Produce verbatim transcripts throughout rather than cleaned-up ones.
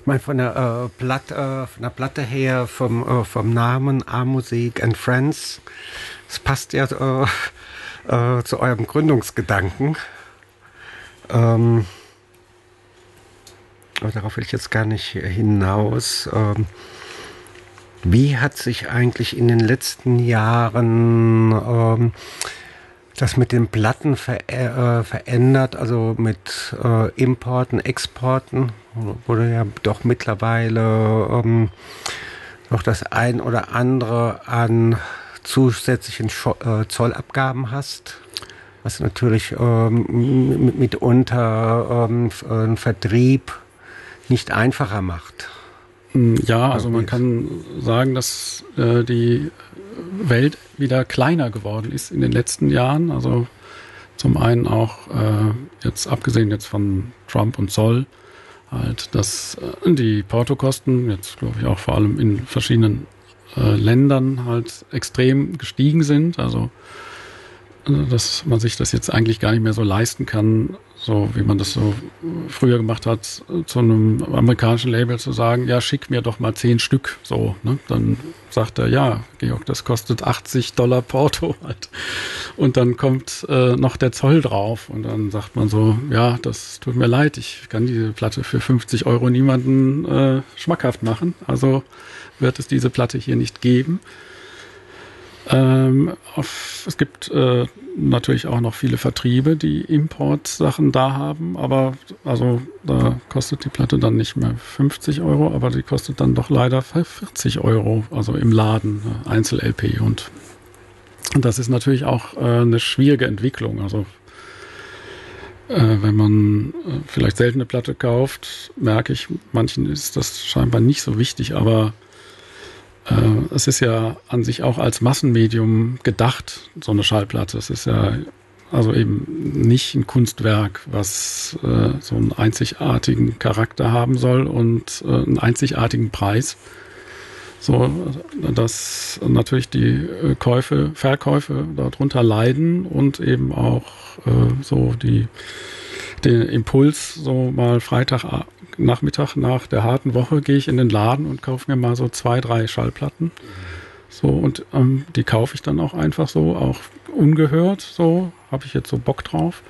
Ich meine, von der, äh, Platte, äh, von der Platte her, vom, äh, vom Namen A-Musik and Friends, es passt ja äh, äh, zu eurem Gründungsgedanken. Ähm, aber darauf will ich jetzt gar nicht hinaus. Ähm, wie hat sich eigentlich in den letzten Jahren ähm, das mit den Platten ver äh, verändert, also mit äh, Importen, Exporten, wurde ja doch mittlerweile ähm, noch das ein oder andere an zusätzlichen Scho äh, Zollabgaben hast, was natürlich ähm, mitunter ähm, einen Vertrieb nicht einfacher macht. Ja, also man kann sagen, dass äh, die Welt wieder kleiner geworden ist in den letzten Jahren. Also zum einen auch äh, jetzt abgesehen jetzt von Trump und Zoll, halt, dass äh, die Portokosten jetzt glaube ich auch vor allem in verschiedenen äh, Ländern halt extrem gestiegen sind. Also dass man sich das jetzt eigentlich gar nicht mehr so leisten kann, so wie man das so früher gemacht hat, zu einem amerikanischen Label zu sagen, ja, schick mir doch mal zehn Stück, so, ne? Dann sagt er, ja, Georg, das kostet achtzig Dollar Porto halt. Und dann kommt äh, noch der Zoll drauf und dann sagt man so, ja, das tut mir leid, ich kann diese Platte für fünfzig Euro niemanden äh, schmackhaft machen, also wird es diese Platte hier nicht geben. Ähm, auf, es gibt äh, natürlich auch noch viele Vertriebe, die Importsachen da haben, aber also da kostet die Platte dann nicht mehr fünfzig Euro, aber die kostet dann doch leider vierzig Euro, also im Laden, Einzel-L P. Und das ist natürlich auch äh, eine schwierige Entwicklung. Also äh, wenn man äh, vielleicht selten eine Platte kauft, merke ich, manchen ist das scheinbar nicht so wichtig, aber es ist ja an sich auch als Massenmedium gedacht, so eine Schallplatte. Es ist ja also eben nicht ein Kunstwerk, was äh, so einen einzigartigen Charakter haben soll und äh, einen einzigartigen Preis. So, dass natürlich die Käufe, Verkäufe darunter leiden und eben auch äh, so die den Impuls, so mal Freitagnachmittag nach der harten Woche gehe ich in den Laden und kaufe mir mal so zwei, drei Schallplatten. So, und ähm, die kaufe ich dann auch einfach so, auch ungehört, so, habe ich jetzt so Bock drauf.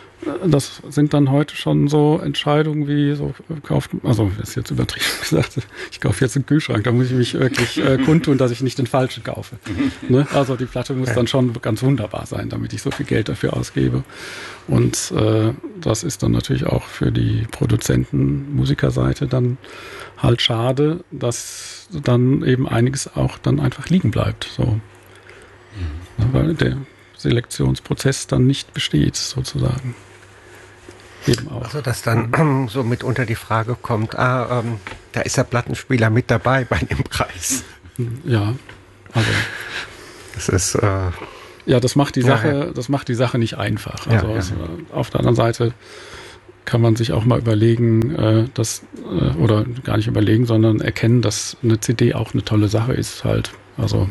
Das sind dann heute schon so Entscheidungen wie so kauft, also das ist jetzt übertrieben gesagt, ich kaufe jetzt einen Kühlschrank, da muss ich mich wirklich äh, kundtun, dass ich nicht den falschen kaufe. Ne? Also die Platte muss dann schon ganz wunderbar sein, damit ich so viel Geld dafür ausgebe. Und äh, das ist dann natürlich auch für die Produzenten, Musikerseite dann halt schade, dass dann eben einiges auch dann einfach liegen bleibt. So. Mhm. Weil der Selektionsprozess dann nicht besteht, sozusagen. Eben auch. Also dass dann ähm, so mitunter die Frage kommt, ah, ähm, da ist der Plattenspieler mit dabei bei dem Preis. Ja, also das ist äh, ja, das macht die Sache, ja, ja. das macht die Sache nicht einfach. Also, ja, ja. also auf der anderen Seite kann man sich auch mal überlegen, äh, dass äh, oder gar nicht überlegen, sondern erkennen, dass eine C D auch eine tolle Sache ist halt. Also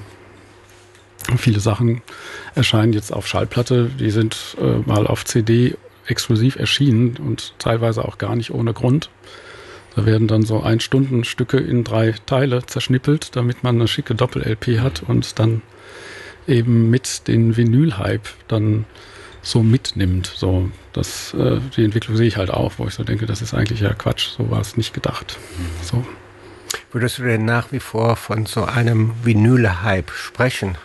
viele Sachen erscheinen jetzt auf Schallplatte, die sind äh, mal auf C D exklusiv erschienen und teilweise auch gar nicht ohne Grund. Da werden dann so Ein-Stunden-Stücke in drei Teile zerschnippelt, damit man eine schicke Doppel-L P hat und dann eben mit den Vinyl-Hype dann so mitnimmt. So, das, äh, die Entwicklung sehe ich halt auch, wo ich so denke, das ist eigentlich ja Quatsch, so war es nicht gedacht. So. Würdest du denn nach wie vor von so einem Vinyl-Hype sprechen?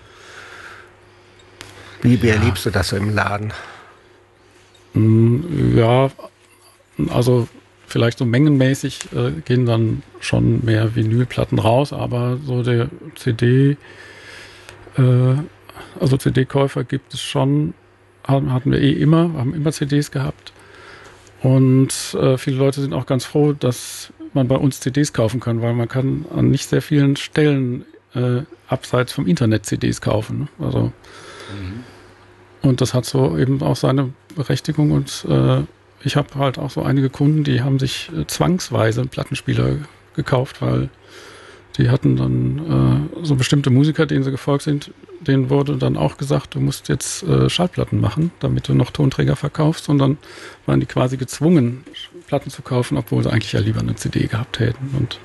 Wie, wie ja. erlebst du das so im Laden? Ja, also vielleicht so mengenmäßig äh, gehen dann schon mehr Vinylplatten raus, aber so der C D, äh, also C D-Käufer gibt es schon, hatten wir eh immer, haben immer C Ds gehabt und äh, viele Leute sind auch ganz froh, dass man bei uns C Ds kaufen kann, weil man kann an nicht sehr vielen Stellen äh, abseits vom Internet C Ds kaufen. Also mhm. Und das hat so eben auch seine Berechtigung und äh, ich habe halt auch so einige Kunden, die haben sich äh, zwangsweise einen Plattenspieler gekauft, weil die hatten dann äh, so bestimmte Musiker, denen sie gefolgt sind, denen wurde dann auch gesagt, du musst jetzt äh, Schallplatten machen, damit du noch Tonträger verkaufst. Und dann waren die quasi gezwungen, Platten zu kaufen, obwohl sie eigentlich ja lieber eine C D gehabt hätten. Und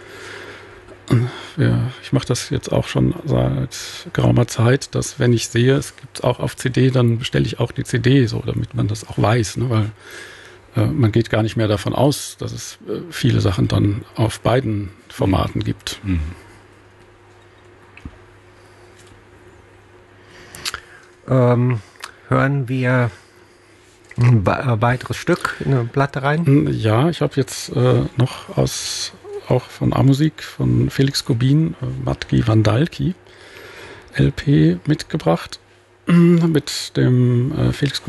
äh, ja, ich mache das jetzt auch schon seit geraumer Zeit, dass wenn ich sehe, es gibt auch auf C D, dann bestelle ich auch die C D, so damit man das auch weiß, ne? Weil äh, man geht gar nicht mehr davon aus, dass es äh, viele Sachen dann auf beiden Formaten gibt. Mhm. Ähm, hören wir ein weiteres Stück in eine Platte rein? Ja, ich habe jetzt äh, noch aus auch von A-Musik von Felix Gobin, äh, Matki Vandalki L P mitgebracht mit dem äh, Felix